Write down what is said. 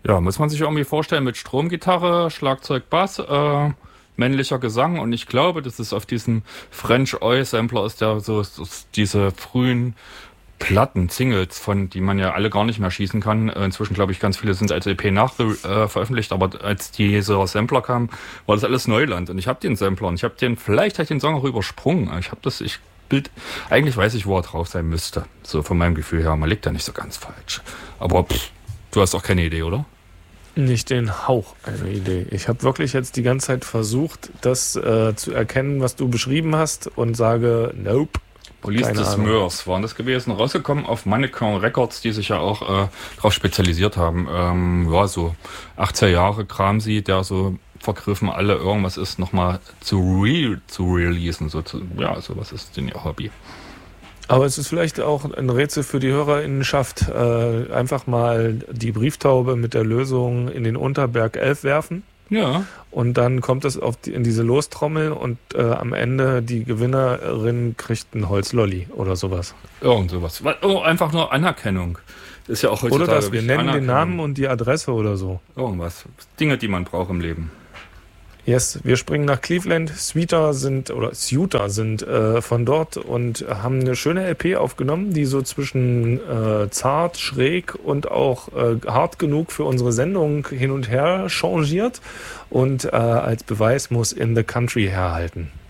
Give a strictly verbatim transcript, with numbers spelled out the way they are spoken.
Ja, muss man sich irgendwie vorstellen mit Stromgitarre, Schlagzeug, Bass, äh, männlicher Gesang und ich glaube, das ist auf diesem French Oi Sampler ist der so, so diese frühen Platten, Singles, von die man ja alle gar nicht mehr schießen kann. Äh, Inzwischen glaube ich, ganz viele sind als L P nach äh, veröffentlicht, aber als dieser Sampler kam, war das alles Neuland und ich habe den Sampler und ich habe den, vielleicht habe ich den Song auch übersprungen. Ich habe das, ich Bild, eigentlich weiß ich, wo er drauf sein müsste. So von meinem Gefühl her, man liegt da nicht so ganz falsch. Aber pff, du hast auch keine Idee, oder? Nicht den Hauch einer Idee. Ich habe wirklich jetzt die ganze Zeit versucht, das äh, zu erkennen, was du beschrieben hast und sage, nope. Police des Meurs waren das gewesen, rausgekommen auf Mannequin Records, die sich ja auch äh, darauf spezialisiert haben. Ähm, ja, so achtzehn Jahre Kram sie, der so vergriffen alle irgendwas ist, nochmal zu, re zu releasen. So zu, ja, so was ist denn ihr Hobby? Aber es ist vielleicht auch ein Rätsel für die HörerInnenschaft. Äh, einfach mal die Brieftaube mit der Lösung in den Unterberg elf werfen. Ja. Und dann kommt es auf die, in diese Lostrommel und äh, am Ende die Gewinnerin kriegt ein Holzlolli oder sowas. Irgend sowas. Oh, einfach nur Anerkennung. Ist ja auch heutzutage. Oder das, wir nennen den Namen und die Adresse oder so. Irgendwas. Dinge, die man braucht im Leben. Yes, wir springen nach Cleveland. Sweeter sind, oder Suter sind äh, von dort und haben eine schöne L P aufgenommen, die so zwischen äh, zart, schräg und auch äh, hart genug für unsere Sendung hin und her changiert und äh, als Beweis muss In the Country herhalten.